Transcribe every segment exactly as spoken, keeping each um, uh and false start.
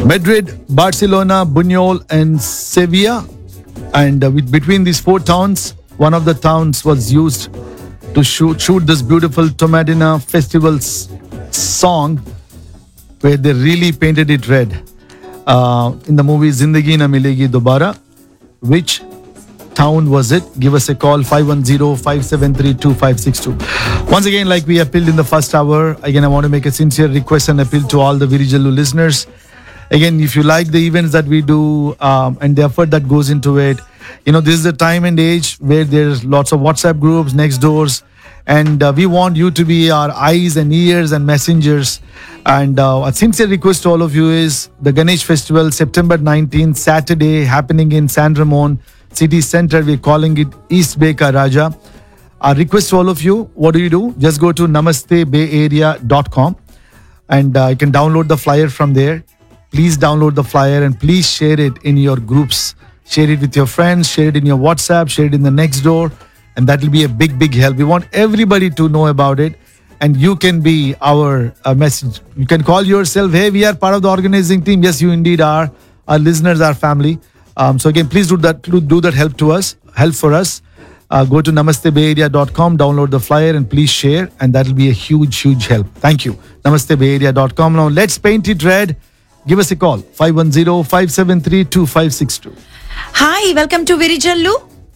Madrid, Barcelona, Buñol, and Sevilla. And uh, with, between these four towns, one of the towns was used to shoot, shoot this beautiful Tomadina Festival's song, where they really painted it red. Uh, in the movie Zindagi Na Milegi Dobara. Which town was it? Give us a call, five one zero, five seven three, two five six two. Once again, like we appealed in the first hour, again, I want to make a sincere request and appeal to all the Virijallu listeners. Again, if you like the events that we do um, and the effort that goes into it, you know, this is the time and age where there's lots of WhatsApp groups, next doors, and uh, we want you to be our eyes and ears and messengers. And uh, a sincere request to all of you is the Ganesh Festival, September nineteenth, Saturday, happening in San Ramon City Center. We're calling it East Beka Raja. Our request to all of you, what do you do? Just go to namaste bay area dot com and uh, you can download the flyer from there. Please download the flyer and please share it in your groups. Share it with your friends, share it in your WhatsApp, share it in the next door. And that will be a big, big help. We want everybody to know about it. And you can be our uh, message. You can call yourself, hey, we are part of the organizing team. Yes, you indeed are. Our listeners are family. Um, so again, please do that, do that help to us, help for us. Uh, go to namaste bay area dot com, download the flyer and please share. And that will be a huge, huge help. Thank you. namaste bay area dot com. Now let's paint it red. Give us a call, five one zero, five seven three, two five six two. Hi, welcome to Virijallu.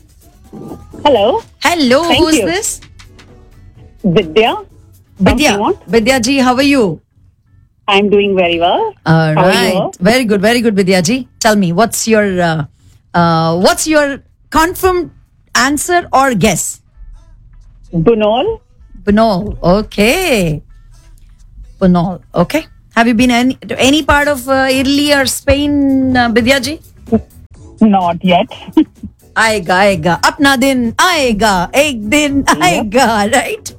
Hello. Hello, Thank who's you. this? Vidya. from Vidya. Fremont. Vidya ji, how are you? I'm doing very well. All How are right. you? Very good, very good, Vidya ji. Tell me, what's your uh, uh, what's your confirmed answer or guess? Bunol. Bunol. Okay. Bunol. Okay. Have you been any, to any part of uh, Italy or Spain, uh, Vidya ji? Not yet. आएगा आएगा अपना दिन आएगा एक दिन आएगा right.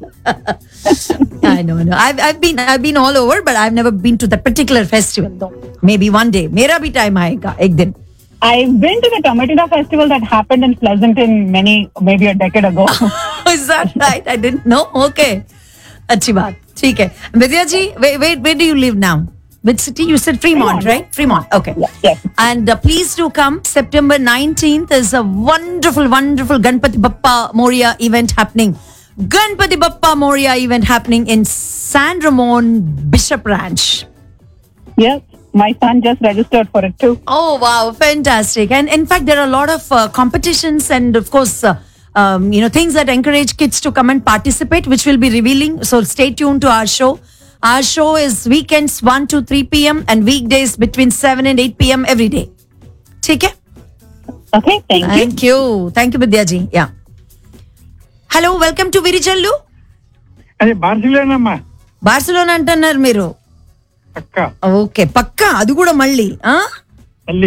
I know, I know. I've I've been I've been all over, but I've never been to that particular festival though. Maybe one day. मेरा भी time आएगा एक दिन. I've been to the Tomatina festival that happened in Pleasanton many, maybe a decade ago. Is that right? I didn't know. Okay. अच्छी बात. ठीक है. Vidya ji, where, where where do you live now? Which city? You said Fremont, Fremont. right? Fremont. Okay. Yes, yes. And uh, please do come. September nineteenth is a wonderful, wonderful Ganpati Bappa Moria event happening. Ganpati Bappa Moria event happening in San Ramon Bishop Ranch. Yes, my son just registered for it too. Oh, wow. Fantastic. And in fact, there are a lot of uh, competitions and, of course, uh, um, you know, things that encourage kids to come and participate, which we'll be revealing. So stay tuned to our show. Our show is weekends one to three p.m. and weekdays between seven and eight p.m. every day. ठीक है? Okay, thank, Thank you. you. Thank you, Vidya ji. Yeah. Hello, welcome to Virijallu. అదే Barcelona అమ్మా Barcelona అంటున్నారు మీరు. పక్క okay పక్కా అది కూడా మళ్ళీ మళ్ళీ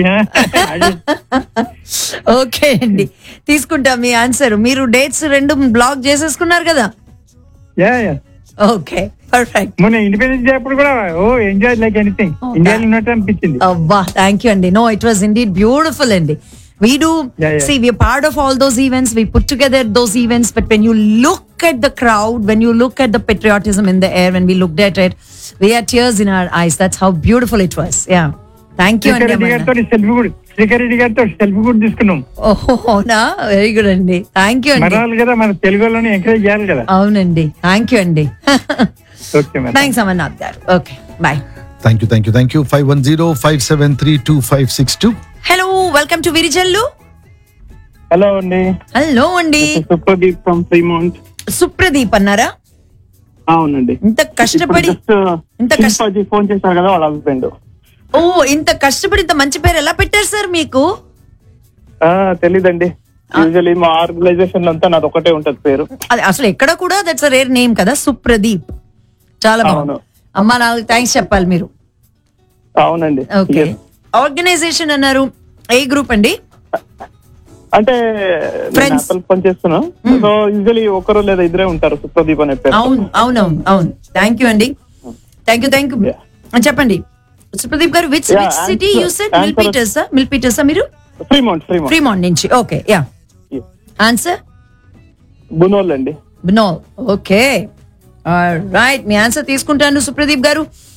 ఓకే అండి తీసుకుంటా మీ ఆన్సర్. మీరు డేట్స్ రెండు బ్లాక్ చేసేసుకున్నారు కదా. Yeah yeah okay perfect. మొన్న ఇండిపెండెన్స్ డే అప్పుడు కూడా ఓ ఎంజాయ్ లైక్ ఎనీథింగ్ ఇండియాలో ఉన్నట్టు అనిపించింది. అబ్బా థ్యాంక్ యూ అండి. No it was indeed beautiful అండి. We do Yeah, yeah. see, we're part of all those events. We put together those events, but when you look at the crowd, when you look at the patriotism in the air, when we looked at it, we had tears in our eyes. That's how beautiful it was. Yeah. Thank you, Srikar Reddy గారితో selfie కూడా శ్రీకర్ రెడ్డి గారితో selfie కూడా తీసుకున్నాం. Oh, na very good అండి. Thank you అండి. మరాలి కదా మన తెలుగు వాళ్ళని ఎంకరేజ్ చేయాలి కదా. అవునండి థ్యాంక్ యూ అండి. Okay madam. థ్యాంక్స్ అమర్నాథ్ గారు. Okay bye. Thank you, thank you, thank you. five one zero, five seven three, two five six two. Hello welcome to Virijallu. Hello అండి. హలో అండి. సుప్రదీప్ ఫ్రమ్ ఫ్రీమౌంట్. సుప్రదీప్ అన్నారా? అవునండి. ఇంత కష్టపడి ఇంత కష్ట ఫోన్ చేశారు కదా వాళ్ళ హస్బెండ్. ఓ ఇంత కష్టపడి ఇంత మంచి పేరు ఎలా పెట్టారు సార్ మీకు? తెలీదండి. యూజువల్లీ మా ఆర్గనైజేషన్ అంతా నాది ఒకటే ఉంటది పేరు. అది అసలు ఎక్కడ కూడా దట్స్ రేర్ నేమ్ కదా సుప్రదీప్. చాలా బాగుంది. అమ్మా నాలుగు థ్యాంక్స్ చెప్పాలి మీరు. అవునండి. ఓకే ఆర్గనైజేషన్ అన్నారు. ఏ గ్రూప్ అండి? అంటే Friends. పనిచేస్తున్నా. సో యూజువల్లీ ఒకరు లేదా ఇద్దరే ఉంటారు సుప్రదీప్ అనే పేరు. అవును అవునవును అవును. థ్యాంక్ యూ అండి. Thank you thank you. చెప్పండి సుప్రదీప్ గారు. Which Yeah, which city you said? answer- మిల్పీటర్సా మిల్పీటర్సా మీరు? ఫ్రీమౌంట్ ఫ్రీమౌంట్ ఫ్రీమౌంట్ నుంచి. ఓకే యా ఆన్సర్ బునోల్ అండి. నో. ఓకే రైట్ మీ ఆన్సర్ తీసుకుంటాను సుప్రదీప్ గారు.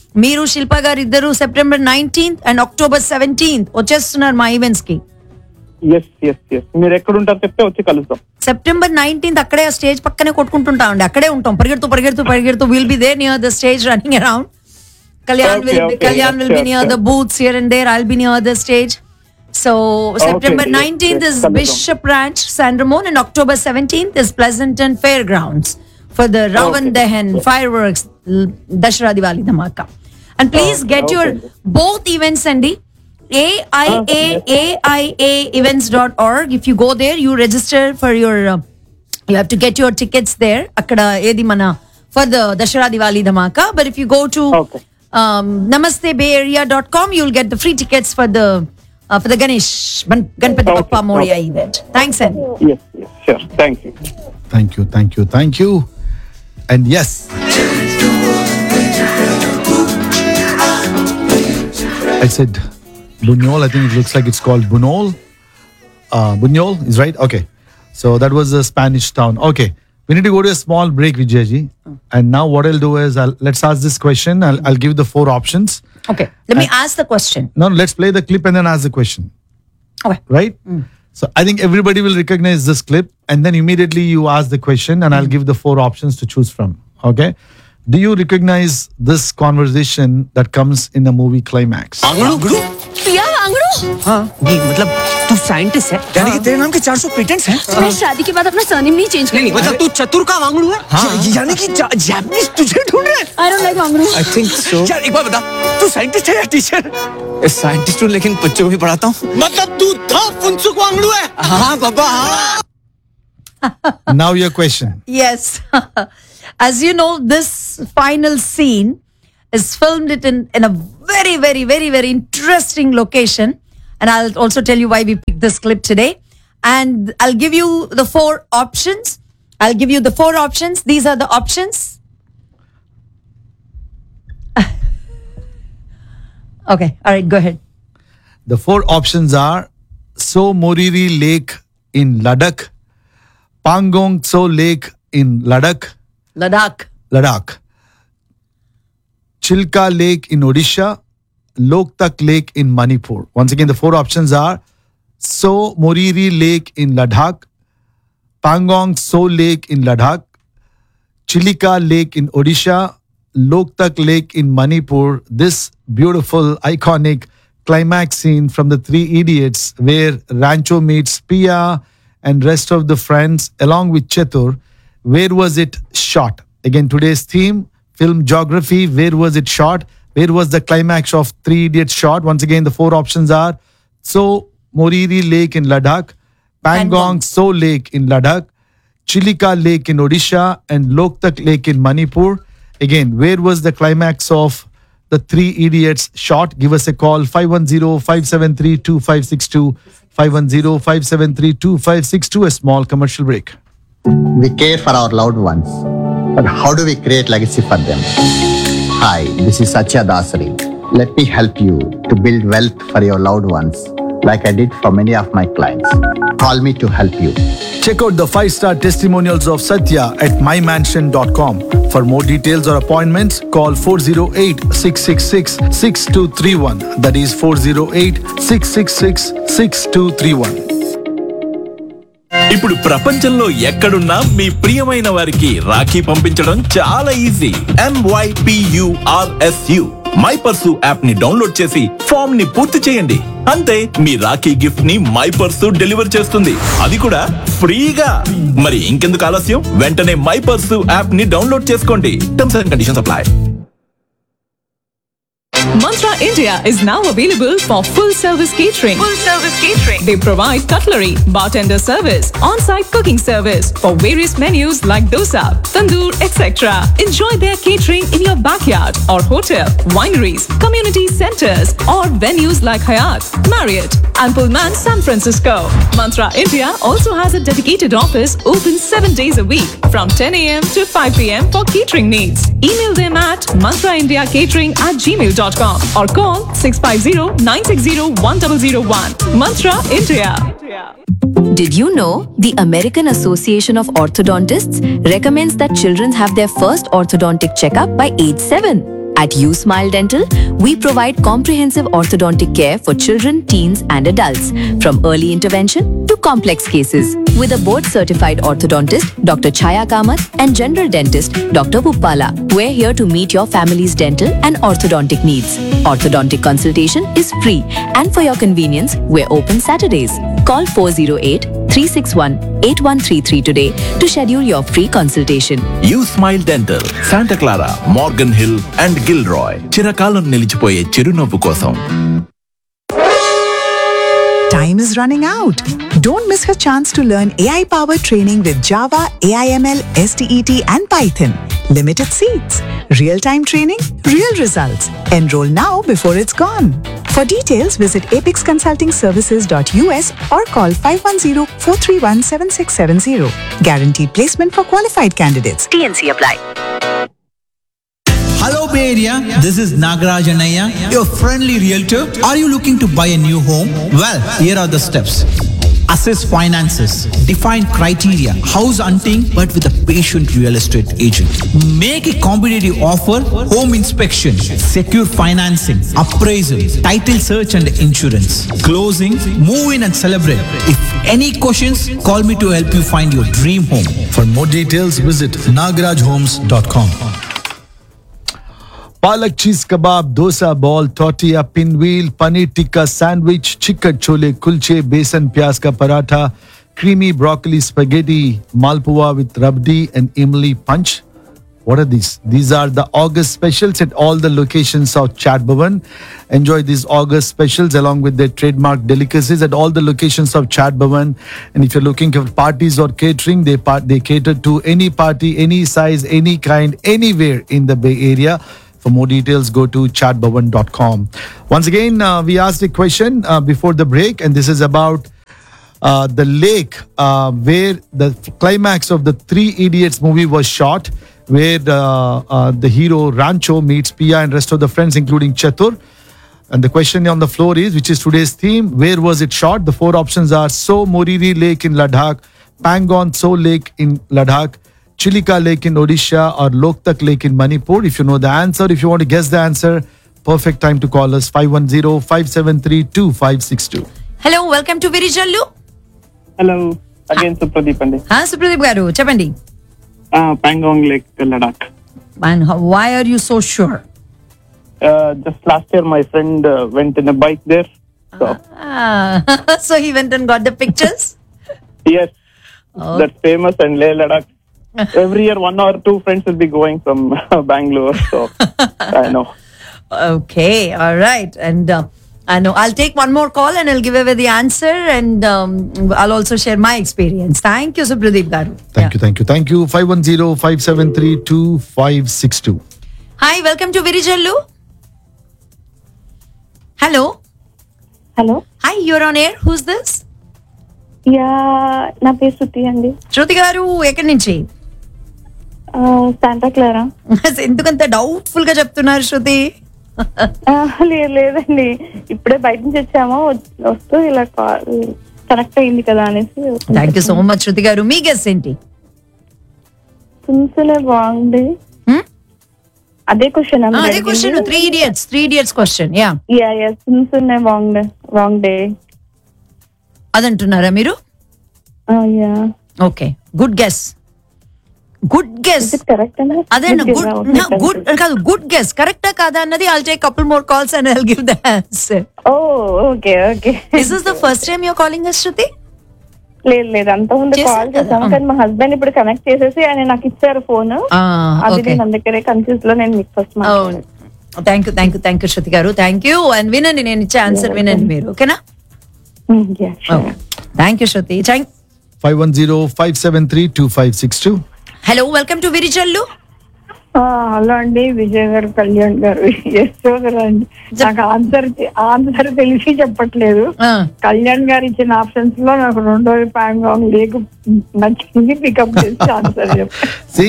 మీరు శిల్ప గారు ఇద్దరు September nineteenth and October seventeenth వచ్చేస్తున్నారు మా ఈవెంట్స్ కి. ఎస్ ఎస్ ఎస్ మీరు ఎక్కడ ఉంటారు చెప్తే వచ్చి కలుద్దాం. సెప్టెంబర్ నైన్టీన్త్ అక్కడే ఆ స్టేజ్ పక్కనే కొట్టుకుంటుంటాం అండి, అక్కడే ఉంటాం, పరిగెడుతూ పరిగెడుతూ పరిగెడుతూ will be there near the stage running around. Kalyan Okay, will okay, Kalyan will be sure, near sure. the booths here and there. I'll be near the stage. So September yes, nineteenth yes, is Kalyan. Bishop Ranch, San Ramon, and October seventeenth is Pleasanton Fairgrounds for the Ravan Okay, Dahan okay. fireworks l- Dashara Diwali Dhamaka. And please Okay, get your okay. both events, Andy. A I A A I A events dot org. If you go there, you register for your. Uh, you have to get your tickets there. Akkada edi mana for the Dashara Diwali Dhamaka. But if you go to Okay. um, namaste bay area dot com, you'll get the free tickets for the uh, for the Ganesh Ban- Ganpati Okay, Bappa Moria okay. event. Thanks, Andy. Yes, yes, sure. Thank you. Thank you, thank you, thank you. And yes, I said Bunyol. I think it looks like it's called Bunol. Uh, Bunyol is right. Okay, so that was a Spanish town. Okay, we need to go to a small break, Vijayji. And now what I'll do is I'll let's ask this question. I'll, I'll give the four options. Okay, let me ask the question. No, no, let's play the clip and then ask the question. Okay. Right? So I think everybody will recognize this clip, and then immediately you ask the question, and I'll give the four options to choose from. Okay? Do you recognize this conversation that comes in the movie climax? Wangdu पिया वांगड़ू, हाँ नहीं मतलब तू scientist है यानी कि तेरे नाम के चार सौ पेटेंट्स हैं मैं शादी के बाद अपना सरनेम नहीं चेंज नहीं नहीं करूंगी. मतलब तू चतुर का वांगड़ू है हाँ यानी कि जैपनीज तुझे ढूंढ रहे हैं I don't like Wangdu. I think so यार एक बार बता तू साइंटिस्ट है या टीचर साइंटिस्ट हूँ लेकिन बच्चों को भी पढ़ाता हूँ मतलब तू था फुनसुक वांगड़ू है हाँ पापा हाँ Now your question. Yes. As you know, this final scene is filmed it in, in a very, very, very, very interesting location. And I'll also tell you why we picked this clip today. And I'll give you the four options. I'll give you the four options. These are the options. Okay. All right. Go ahead. The four options are So Moriri Lake in Ladakh, Pangong Tso Lake in Ladakh, Ladakh. Ladakh, Chilka Lake in Odisha, Loktak Lake in Manipur. Once again, the four options are So Moriri Lake in Ladakh, Pangong Tso Lake in Ladakh, Chilika Lake in Odisha, Loktak Lake in Manipur. This beautiful, iconic climax scene from the Three Idiots, where Rancho meets Pia and rest of the friends along with Chatur. Where was it shot? Again, today's theme, film geography. Where was it shot? Where was the climax of Three Idiots shot? Once again, the four options are So Moriri Lake in Ladakh, Pangong Pangong. Tso Lake in Ladakh, Chilika Lake in Odisha, and Loktak Lake in Manipur. Again, where was the climax of the Three Idiots shot? Give us a call, five one zero, five seven three, two five six two, five one zero, five seven three, two five six two, a small commercial break. We care for our loved ones, but how do we create legacy for them? Hi, this is Satya Dasari. Let me help you to build wealth for your loved ones, like I did for many of my clients. Call me to help you. Check out the five-star testimonials of Satya at my mansion dot com. For more details or appointments, call four oh eight, six six six, six two three one. That is four oh eight, six six six, six two three one. ఇప్పుడు ప్రపంచంలో ఎక్కడున్నా మీ ప్రియమైన వారికి రాఖీ పంపించడం చాలా easy. MYPURSU my purse app ని download చేసి form ని పూర్తి చేయండి. అంతే, మీ రాఖీ గిఫ్ట్ ని మై పర్సు డెలివర్ చేస్తుంది, అది కూడా ఫ్రీగా. మరి ఇంకెందుకు ఆలస్యం, వెంటనే మై పర్సు యాప్ ని డౌన్లోడ్ చేసుకోండి. Terms and conditions apply. Mantra India is now available for full service catering. Full service catering. They provide cutlery, bartender service, on-site cooking service for various menus like dosa, tandoor, et cetera. Enjoy their catering in your backyard or hotel, wineries, community centers, or venues like Hyatt, Marriott, and Pullman San Francisco. Mantra India also has a dedicated office open seven days a week from ten a.m. to five p.m. for catering needs. Email them at mantraindiacatering at gmail dot com or call six five zero, nine six zero, one zero zero one. Mantra India. Did you know the American Association of Orthodontists recommends that children have their first orthodontic checkup by age seven? At U-Smile Dental, we provide comprehensive orthodontic care for children, teens, and adults, from early intervention to complex cases. With a board-certified orthodontist, Doctor Chaya Kamath, and general dentist, Doctor Uppala, we're here to meet your family's dental and orthodontic needs. Orthodontic consultation is free, and for your convenience, we're open Saturdays. Call four oh eight, three six one, eight one three three today to schedule your free consultation. You smile dental, Santa Clara, Morgan hill and గిల్రాయ్. చిరకాలం నిలిచిపోయే చిరునవ్వు కోసం. Time is running out. Don't miss her chance to learn A I-powered training with Java, A I M L, S T E T, and Python. Limited seats. Real-time training, real results. Enroll now before it's gone. For details, visit apix consulting services dot U S or call five one zero, four three one, seven six seven zero. Guaranteed placement for qualified candidates. T N C apply. Hello Bay Area, this is Nagaraj Anaya, your friendly realtor. Are you looking to buy a new home? Well, here are the steps. Assess finances, define criteria, house hunting but with a patient real estate agent. Make a competitive offer, home inspection, secure financing, appraisal, title search and insurance, closing, move in and celebrate. If any questions, call me to help you find your dream home. For more details, visit nagaraj homes dot com. Palak cheese kebab, dosa ball, tortilla, pinwheel, paneer tikka sandwich, chicken chole kulche, besan pyaz ka paratha, creamy broccoli spaghetti, malpua with rabdi and imli punch. What are these? These are the August specials at all the locations of Chat Bhavan. Enjoy these August specials along with their trademark delicacies at all the locations of Chat Bhavan. And if you're looking for parties or catering, they part they cater to any party, any size, any kind, anywhere in the Bay Area. For more details, go to chat bhavan dot com. Once again, uh, we asked a question uh, before the break, and this is about uh, the lake uh, where the climax of the Three Idiots movie was shot, where uh, uh, the hero Rancho meets Pia and rest of the friends, including Chatur. And the question on the floor is, which is today's theme, where was it shot? The four options are So Moriri Lake in Ladakh, Pangong Tso Lake in Ladakh, Chilika Lake in Odisha, or Loktak Lake in Manipur. If you know the answer, if you want to guess the answer, perfect time to call us five one zero, five seven three, two five six two. Hello, welcome to Virijallu. Hello, again Supradeep andi. Ha, Supradeep garu, chepandi. Uh, Pangong Lake, Ladakh. And how, why are you so sure? Uh, just last year, my friend uh, went in a bike there. So Ah, so he went and got the pictures? yes, Oh. that's famous, and Leh Ladakh. Every year, one or two friends will be going from uh, Bangalore. So I know. Okay, all right. And uh, I know I'll take one more call and I'll give away the answer, and um, I'll also share my experience. Thank you, Supradeep garu. Thank you, thank you, thank you. five one zero, five seven three, two five six two. Hi, welcome to Virijallu. Hello. Hello. Hi, you're on air. Who's this? Yeah నా పేరు శృతి అండి. శృతి గారు ఎక్కడి నుంచి? Santa Clara. ఎందుకంత doubtful గా చెప్తున్నారు శృతి? లేదు లేదండి, ఇప్పుడే బయట నుంచి వచ్చాము, వస్తూ ఇలా కనెక్ట్ అయింది కదా అనేసి. థ్యాంక్ యూ సో మచ్ శృతి గారు. మీ గెస్ ఏంటి? సింపులే బాగుంది. అదే క్వశ్చన్ అదే question three idiots three idiots question. Yeah yeah yeah simple బాగుంది. రాంగ్ డే అదంటున్నారా మీరు? Yeah okay, good guess. Good guess అదే గుడ్ గుడ్ కాదు గుడ్ గెస్ కరెక్టా కాదా అన్నది I'll take couple more calls and I'll give the answer. Oh okay okay. This is the first time you are calling us, శృతి? లేదు లేదు, అంత ముందు call చేసాము కానీ మా హస్బెండ్ ఇప్పుడు కనెక్ట్ చేసేసి ఆయన నాకు ఇచ్చారు ఫోన్. అది నేను అందుకనే కన్ఫ్యూజ్ లో నేను మీకు ఫస్ట్ మాట్లాడాను. Thank you thank you thank you శృతి గారు, థ్యాంక్ యూ. అండ్ వినండి, నేను ఇచ్చే ఆన్సర్ వినండి మీరు, ఓకేనా? Thank you Shruti. five one zero, five seven three, two five six two. Hello, welcome to Virijallu. Hello అండి, విజయ్ గారు, కళ్యాణ్ గారు, యశోదరు అండి. నాకు ఆన్సర్ ఆన్సర్ తెలిసి చెప్పట్లేదు. కళ్యాణ్ గారు ఇచ్చిన ఆప్షన్స్ లో నాకు రెండోది ప్యాంగాంగ్ లేక్ నచ్చింది, పికప్ చేసి ఆన్సర్ చెప్పండి.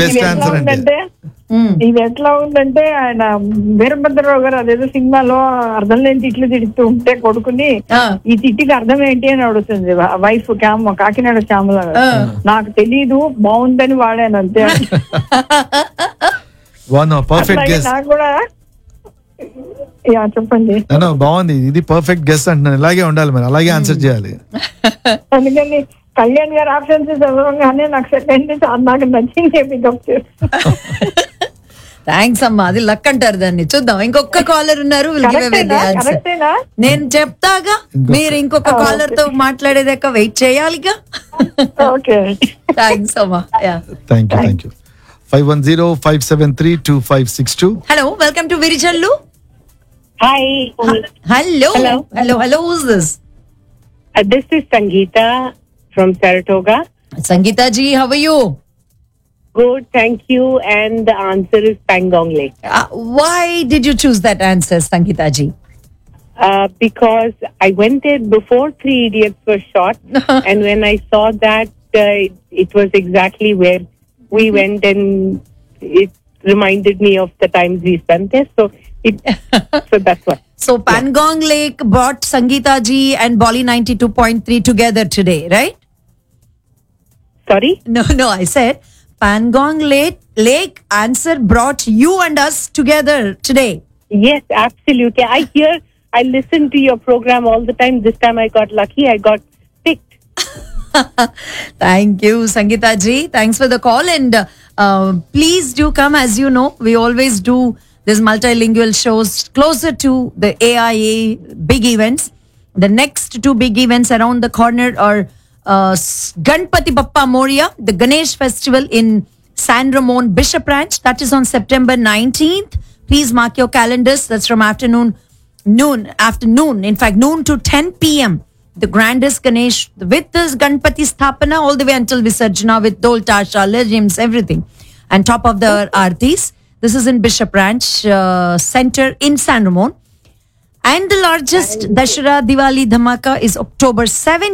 ఇది ఎట్లా ఉందంటే ఆయన వీరభద్రరావు గారు అదేదో సినిమాలో అర్థం లేని తిట్లు తిడుతూ ఉంటే కొడుకుని ఈ తిట్టికి అర్థం ఏంటి అని అడుగుతుంది వైఫ్ క్యామ కాకినాడ శ్యామల. నాకు తెలీదు, బాగుందని వాడాను అంతే. వన్ పర్ఫెక్ట్ అట్లాగే గెస్. నాకు కూడా యా చెప్పండి. బాగుంది, ఇది పర్ఫెక్ట్ గెస్ అంటున్నాను. ఇలాగే ఉండాలి, మరి అలాగే ఆన్సర్ చేయాలి. అందుకని కళ్యాణ్ గారు ఆప్షన్స్ చదవగానే నాకు సెకండ్ నాకు నచ్చింది పికప్ చేస్తాను. థ్యాంక్స్ అమ్మా, అది లక్ అంటారు దాన్ని. చూద్దాం, ఇంకొక కాలర్ ఉన్నారు. We'll give away the answer. కరెక్టేనా? నేను చెప్తాగా, మీరు ఇంకొక కాలర్ తో మాట్లాడేదాకా వెయిట్ చేయాలిగా. ఓకే, థ్యాంక్స్ అమ్మా. Thank you thank you five one zero five seven three two five six two. Hello, welcome to Virijallu. Hi. Hello hello hello who's this? Uh, this is Sangeeta from Saratoga. Sangeeta ji, how are you? Good, thank you. And the answer is Pangong Lake. Uh, why did you choose that answer, Sangeeta ji? Uh, because I went there before Three Idiots was shot, and when I saw that, uh, it, it was exactly where we went, and it reminded me of the times we spent there. So, it, so that's why. So Pangong Lake brought Sangeeta ji and Bolly ninety-two point three together today, right? Sorry? No, no, I said Pangong Lake Lake answer brought you and us together today. Yes, absolutely. I hear, I listen to your program all the time. This time I got lucky. I got picked. Thank you, Sangeeta ji. Thanks for the call, and uh, uh, please do come. As you know, we always do these multilingual shows closer to the A I A big events. The next two big events around the corner are uh, Ganpati Bappa Moria, the Ganesh Festival in San Ramon Bishop Ranch. That is on September nineteenth. Please mark your calendars. That's from afternoon, noon, afternoon. In fact, noon to ten p.m. The grandest Ganesh with this Ganpati Sthapana all the way until Visarjana with Dol Tasha, legumes, everything. And top of the Aartis. This is in Bishop Ranch uh, Center in San Ramon. And the largest Dashera Diwali Dhamaka is October seventeenth.